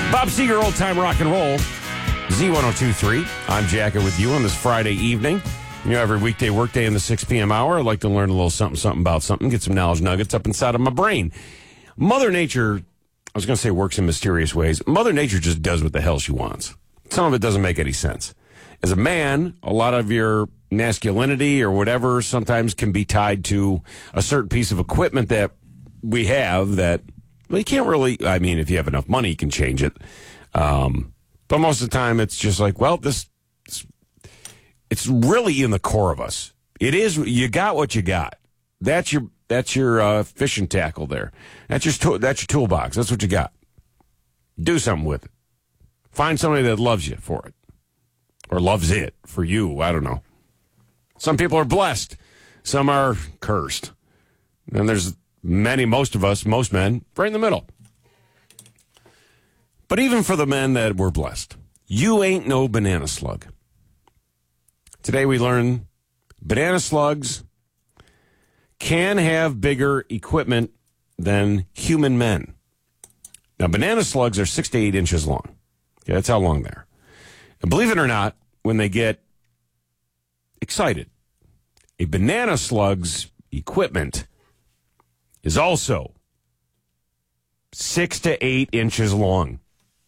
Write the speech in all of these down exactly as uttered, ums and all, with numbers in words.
Bob Seger, Old Time Rock and Roll, Z one oh two point three. I'm Jacka with you on this Friday evening. You know, every weekday workday in the six p.m. hour, I like to learn a little something, something about something, get some knowledge nuggets up inside of my brain. Mother Nature, I was going to say works in mysterious ways. Mother Nature just does what the hell she wants. Some of it doesn't make any sense. As a man, a lot of your masculinity or whatever sometimes can be tied to a certain piece of equipment that we have that, well, you can't really, I mean, if you have enough money, you can change it. Um, but most of the time, it's just like, well, this, it's really in the core of us. It is, you got what you got. That's your, that's your uh, fishing tackle there. That's your, tool, that's your toolbox. That's what you got. Do something with it. Find somebody that loves you for it. Or loves it for you. I don't know. Some people are blessed. Some are cursed. And there's many, most of us, most men, right in the middle. But even for the men that were blessed, you ain't no banana slug. Today we learn banana slugs can have bigger equipment than human men. Now, banana slugs are six to eight inches long. Okay, that's how long they are. And believe it or not, when they get excited, a banana slug's equipment is also six to eight inches long.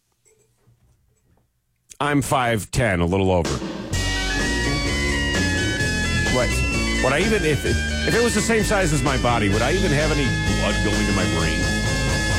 I'm five ten, a little over. What? Would I even, if it, if it was the same size as my body, would I even have any blood going to my brain?